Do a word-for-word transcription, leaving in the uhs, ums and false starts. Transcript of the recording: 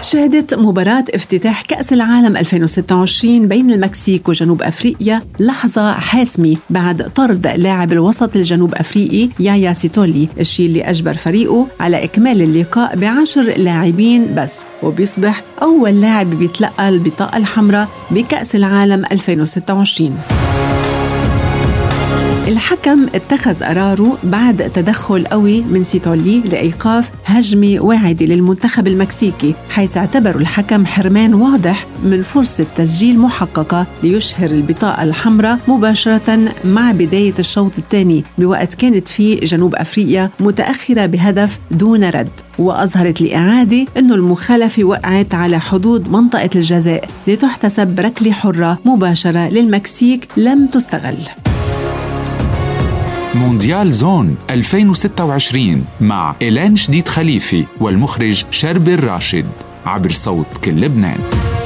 شهدت مباراة افتتاح كأس العالم ألفين وستة وعشرين بين المكسيك وجنوب أفريقيا لحظة حاسمة بعد طرد لاعب الوسط الجنوب أفريقي يايا سيتولي، الشيء اللي أجبر فريقه على إكمال اللقاء بعشر لاعبين بس، وبيصبح أول لاعب بيتلقى البطاقة الحمراء بكأس العالم ألفين وستة وعشرين. الحكم اتخذ قراره بعد تدخل قوي من سيتولي لإيقاف هجمة واعدة للمنتخب المكسيكي، حيث اعتبروا الحكم حرمان واضح من فرصة تسجيل محققة ليشهر البطاقة الحمراء مباشرة مع بداية الشوط الثاني، بوقت كانت فيه جنوب أفريقيا متأخرة بهدف دون رد. وأظهرت الإعادة أنه المخالفة وقعت على حدود منطقة الجزاء لتحتسب ركلة حرة مباشرة للمكسيك لم تستغل. مونديال زون ألفين وستة وعشرين مع إيلان شديد خليفي والمخرج شربي الراشد عبر صوت كل لبنان.